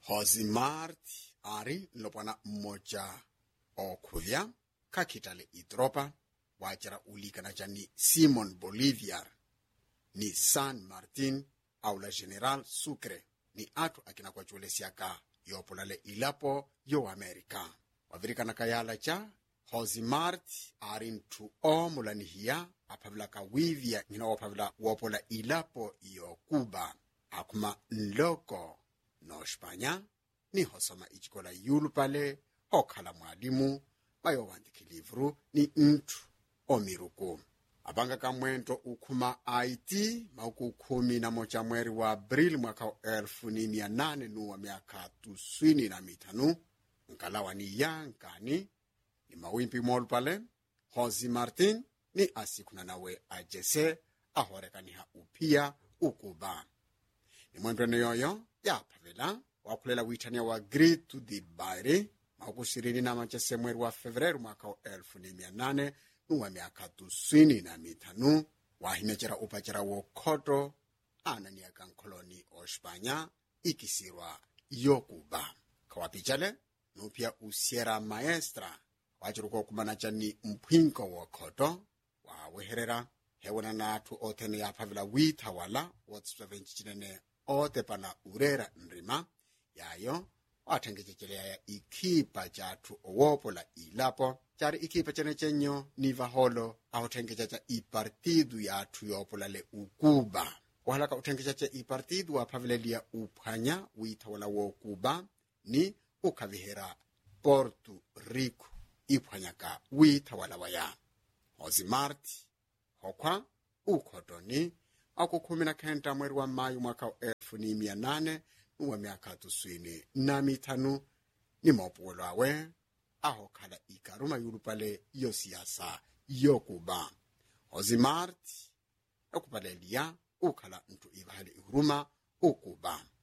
Jose Marti ari lopana mmoja okuvya kakitale itropa wachara ulikana chani Simon Bolivar ni San Martin au la General Sucre ni atu akina kwa chule siaka yopolale ilapo yo Amerika. Wavirikana kayala cha Jose Marti ari ntu omulani hiya apavila kawivya nina wapavila wopola ilapo yo Cuba akuma nloko no Espanya ni hosoma ichikola yulu pale okhala mwalimu bayo wandiki livru ni ntu omiruku. Abanga kamwento ukuma IT mauku 11 mweri wa Aprili mwaka 1895 nkalawa ni yankani ni mawimpi molu pale Jose Martin ni asikuna nawe ajese ahorekaniha upia ukuba. Ni mwendo neyoyo ya pavela wakulela witania wa Great to the Bairi mauku 20 mweri wa Februari mwaka 1895 wahimechera upachera wokoto ananiaka nkoloni o Espanya ikisirwa yo Cuba. Kawapichale nupia usiera maestra wachiruko kumana chani mpwinko wokoto wa weherera hewana na atu otene ya pavila wita wala wotsuvenchi chinene ote pana urera nrima yayo watengechechelea ya ikipa chatu owopola ilapo chari ikipa chene chenyo niva holo ahotengechacha ipartidu ya atu yopola le ukuba wahalaka utengechacha ipartidu wapavilelia upanya wita wala wo Cuba ni ukavihera Porto Rico ipwanyaka wita wala waya. Jose Marti hokwa ukotoni aku 19 mweri wa Mayu mwaka 1895 ni mopuwelo awe ahokhala ikaruma yulu pale yo siyasa yo Cuba. Jose Marti okupalelia ukhala ntu ivahali ihuruma ukuba.